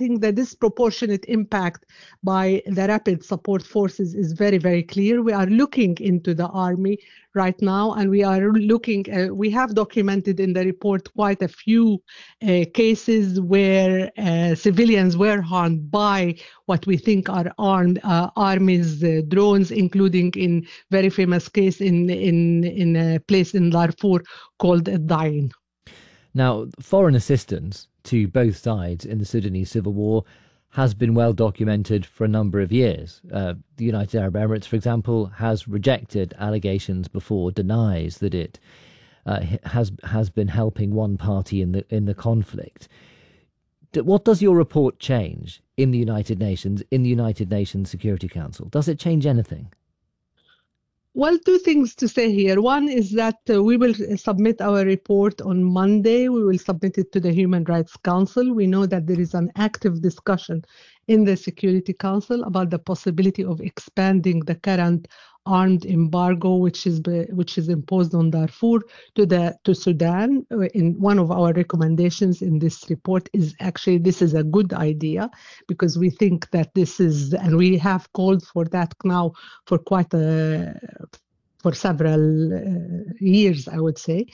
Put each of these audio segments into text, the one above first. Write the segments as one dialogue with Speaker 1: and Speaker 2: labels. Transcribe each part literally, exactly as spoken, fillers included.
Speaker 1: think the disproportionate impact by the rapid support forces is very, very clear. We are looking into the army right now, and we are looking, uh, we have documented in the report quite a few uh, cases where uh, civilians were harmed by what we think are armed uh, armies uh, drones, including in very famous case in, in, in a place in Darfur called Dain.
Speaker 2: Now, foreign assistance to both sides in the Sudanese civil war has been well documented for a number of years. Uh, the United Arab Emirates, for example, has rejected allegations before, denies that it uh, has has been helping one party in the in the conflict. What does your report change in the United Nations, in the United Nations Security Council? Does it change anything?
Speaker 1: Well, two things to say here. One is that uh, we will submit our report on Monday. We will submit it to the Human Rights Council. We know that there is an active discussion in the Security Council about the possibility of expanding the current armed embargo, which is which is imposed on Darfur, to the to Sudan. In one of our recommendations in this report is actually this is a good idea, because we think that this is, and we have called for that now for quite a for several uh, years, I would say,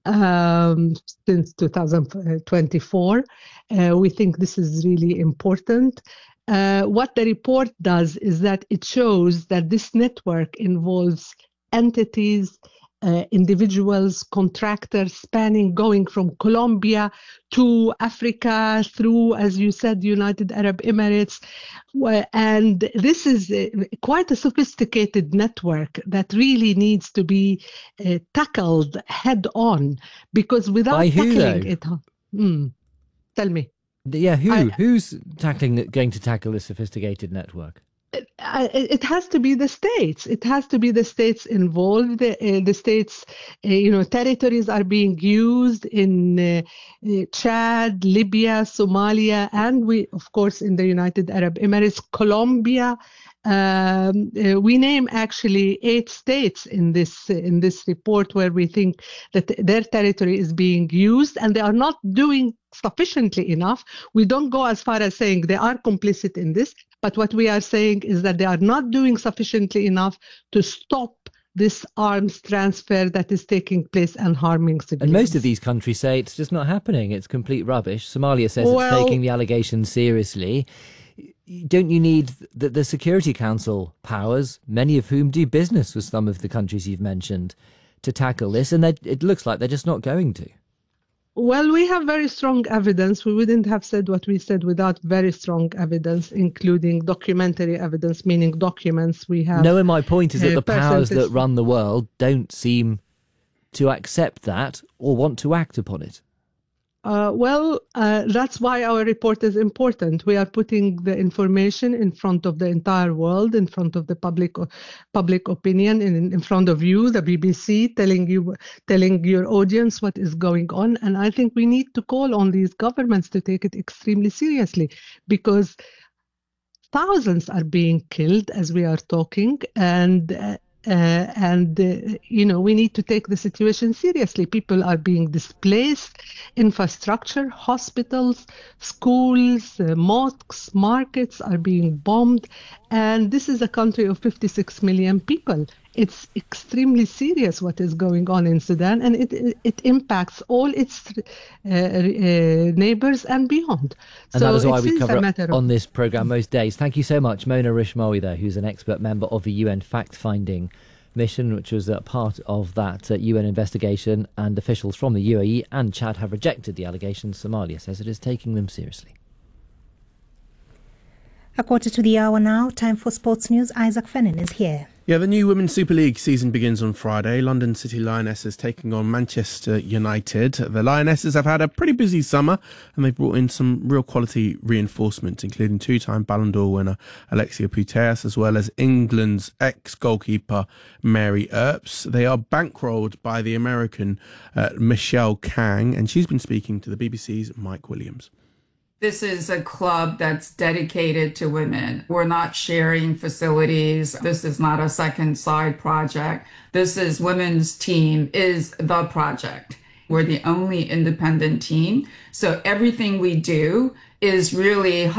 Speaker 1: um, since two thousand twenty-four. Uh, we think this is really important. Uh, what the report does is that it shows that this network involves entities, uh, individuals, contractors spanning, going from Colombia to Africa through, as you said, United Arab Emirates. And this is quite a sophisticated network that really needs to be uh, tackled head on, because without
Speaker 2: By who,
Speaker 1: tackling
Speaker 2: though?
Speaker 1: it, hmm, tell me.
Speaker 2: Yeah, who?
Speaker 1: I,
Speaker 2: Who's tackling, going to tackle this sophisticated network?
Speaker 1: It, it has to be the states. It has to be the states involved. The, uh, the states, uh, you know, territories are being used in uh, uh, Chad, Libya, Somalia, and we, of course, in the United Arab Emirates, Colombia. Um, uh, we name actually eight states in this in this report where we think that their territory is being used, and they are not doing sufficiently enough. We don't go as far as saying they are complicit in this, but what we are saying is that they are not doing sufficiently enough to stop this arms transfer that is taking place and harming civilians.
Speaker 2: And most of these countries say it's just not happening. It's complete rubbish. Somalia says
Speaker 1: well,
Speaker 2: it's taking the allegations seriously. Don't you need the, the Security Council powers, many of whom do business with some of the countries you've mentioned, to tackle this? And it looks like they're just not going to.
Speaker 1: Well, we have very strong evidence. We wouldn't have said what we said without very strong evidence, including documentary evidence, meaning documents we have.
Speaker 2: No, and my point is that
Speaker 1: uh,
Speaker 2: the powers
Speaker 1: percentage.
Speaker 2: that run the world don't seem to accept that or want to act upon it.
Speaker 1: Uh, well, uh, that's why our report is important. We are putting the information in front of the entire world, in front of the public public opinion, in, in front of you, the B B C, telling you, telling your audience what is going on. And I think we need to call on these governments to take it extremely seriously, because thousands are being killed as we are talking, and uh, Uh, and, uh, you know, we need to take the situation seriously. People are being displaced, infrastructure, hospitals, schools, uh, mosques, markets are being bombed. And this is a country of fifty-six million people. It's extremely serious what is going on in Sudan, and it it, it impacts all its uh, uh, neighbors and beyond.
Speaker 2: And
Speaker 1: so
Speaker 2: that is why we
Speaker 1: is
Speaker 2: cover
Speaker 1: a
Speaker 2: it
Speaker 1: matter of
Speaker 2: on this programme most days. Thank you so much, Mona Rishmawi there, who's an expert member of the U N fact-finding mission, which was a part of that uh, U N investigation, and officials from the U A E and Chad have rejected the allegations. Somalia says it is taking them seriously.
Speaker 3: A quarter to the hour now, time for sports news. Isaac Fennin is here.
Speaker 4: Yeah, the new Women's Super League season begins on Friday. London City Lionesses taking on Manchester United. The Lionesses have had a pretty busy summer, and they've brought in some real quality reinforcements, including two-time Ballon d'Or winner Alexia Putellas, as well as England's ex-goalkeeper Mary Earps. They are bankrolled by the American uh, Michelle Kang, and she's been speaking to the B B C's Mike Williams.
Speaker 5: This is a club that's dedicated to women. We're not sharing facilities. This is not a second side project. This is women's team is the project. We're the only independent team. So everything we do is really